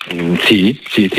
Sí.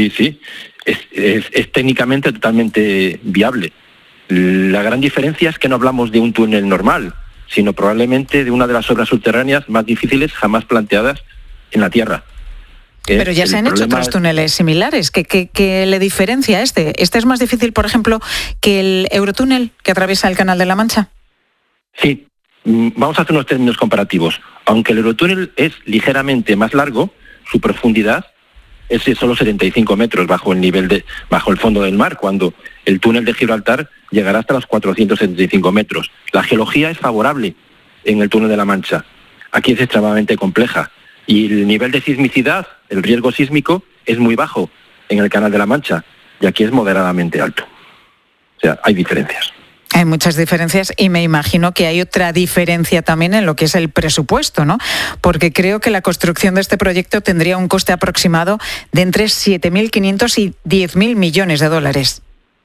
Es técnicamente totalmente viable. La gran diferencia es que no hablamos de un túnel normal, sino probablemente de una de las obras subterráneas más difíciles jamás planteadas en la Tierra. Pero ya se han hecho otros túneles similares. ¿Qué le diferencia este? ¿Este es más difícil, por ejemplo, que el Eurotúnel que atraviesa el Canal de la Mancha? Sí, vamos a hacer unos términos comparativos. Aunque el Eurotúnel es ligeramente más largo, su profundidad es de solo 75 metros bajo el fondo del mar, cuando el túnel de Gibraltar llegará hasta los 475 metros. La geología es favorable en el túnel de la Mancha. Aquí es extremadamente compleja. Y el nivel de sismicidad, el riesgo sísmico, es muy bajo en el Canal de la Mancha, y aquí es moderadamente alto. O sea, hay diferencias. Hay muchas diferencias y me imagino que hay otra diferencia también en lo que es el presupuesto, ¿no? Porque creo que la construcción de este proyecto tendría un coste aproximado de entre 7.500 y 10.000 millones de dólares.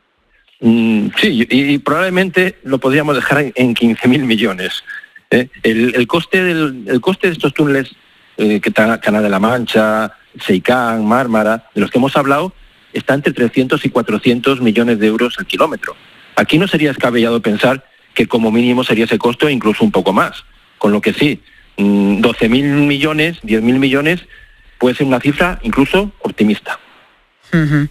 Sí, y probablemente lo podríamos dejar en 15.000 millones. El coste de estos túneles, Canal de la Mancha, Seicán, Mármara, de los que hemos hablado, está entre 300 y 400 millones de euros al kilómetro. Aquí no sería descabellado pensar que como mínimo sería ese costo e incluso un poco más. Con lo que sí, 12.000 millones, 10.000 millones, puede ser una cifra incluso optimista. Uh-huh.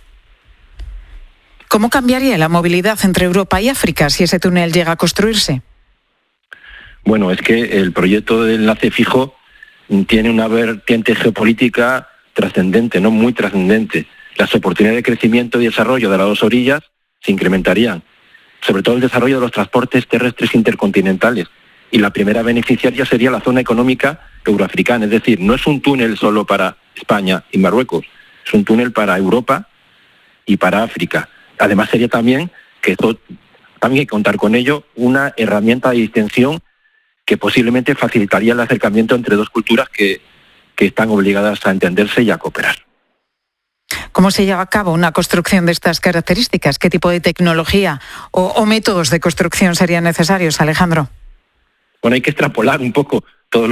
¿Cómo cambiaría la movilidad entre Europa y África si ese túnel llega a construirse? Bueno, es que el proyecto de enlace fijo tiene una vertiente geopolítica trascendente, no muy trascendente. Las oportunidades de crecimiento y desarrollo de las dos orillas se incrementarían, sobre todo el desarrollo de los transportes terrestres intercontinentales. Y la primera beneficiaria sería la zona económica euroafricana, es decir, no es un túnel solo para España y Marruecos, es un túnel para Europa y para África. Además sería también, que esto también hay que contar con ello, una herramienta de distensión que posiblemente facilitaría el acercamiento entre dos culturas que están obligadas a entenderse y a cooperar. ¿Cómo se lleva a cabo una construcción de estas características? ¿Qué tipo de tecnología o métodos de construcción serían necesarios, Alejandro? Bueno, hay que extrapolar un poco todas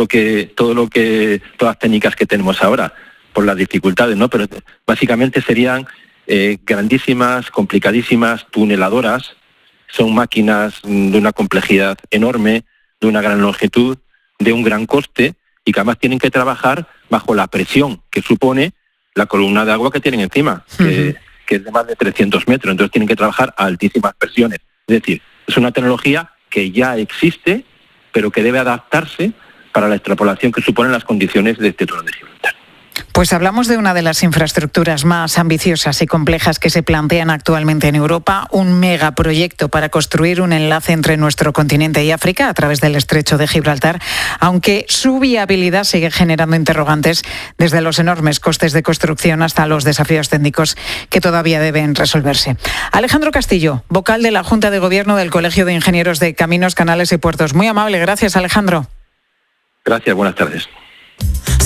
las técnicas que tenemos ahora por las dificultades, ¿no? Pero básicamente serían grandísimas, complicadísimas tuneladoras. Son máquinas de una complejidad enorme, de una gran longitud, de un gran coste, y que además tienen que trabajar bajo la presión que supone la columna de agua que tienen encima, que es de más de 300 metros, entonces tienen que trabajar a altísimas presiones. Es decir, es una tecnología que ya existe, pero que debe adaptarse para la extrapolación que suponen las condiciones de este túnel de Gibraltar. Pues hablamos de una de las infraestructuras más ambiciosas y complejas que se plantean actualmente en Europa, un megaproyecto para construir un enlace entre nuestro continente y África a través del estrecho de Gibraltar, aunque su viabilidad sigue generando interrogantes desde los enormes costes de construcción hasta los desafíos técnicos que todavía deben resolverse. Alejandro Castillo, vocal de la Junta de Gobierno del Colegio de Ingenieros de Caminos, Canales y Puertos. Muy amable, gracias, Alejandro. Gracias, buenas tardes.